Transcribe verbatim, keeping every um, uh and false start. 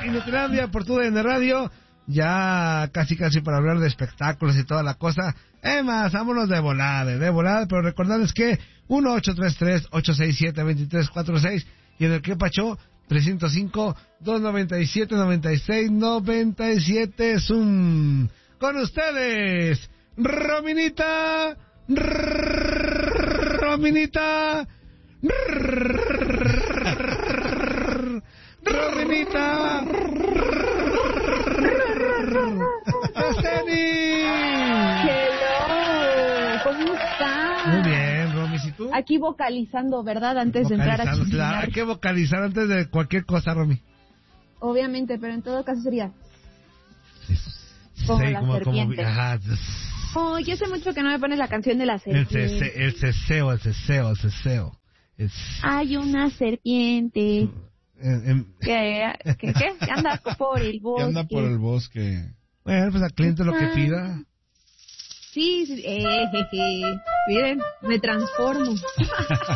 Inutilandia por tu D N Radio. Ya casi casi para hablar de espectáculos y toda la cosa. Es más, vámonos de volada, de volada, pero recordarles que uno ocho tres tres, ocho seis siete, dos tres cuatro seis y en el que Pacho trescientos cinco, doscientos noventa y siete, noventa y seis, noventa y siete Zoom. Con ustedes, Rominita, Rominita, Rominita, Hello, ¿cómo estás? Muy bien, Romis, ¿y tú? Aquí vocalizando, ¿verdad? Antes de entrar a chismear. Claro, hay que vocalizar antes de cualquier cosa, Romy. Obviamente, pero en todo caso sería Sí, como sí, la como, serpiente. como, ajá. Oh, yo hace mucho que no me pones la canción de la El, serpiente. cese, el ceseo, el ceseo, el ceseo. El c- Hay una serpiente en- en- que, que, ¿qué? que anda por el Que bosque. anda por el bosque. Bueno, pues al cliente lo que pida. Sí, sí, eh, jeje. Miren, me transformo.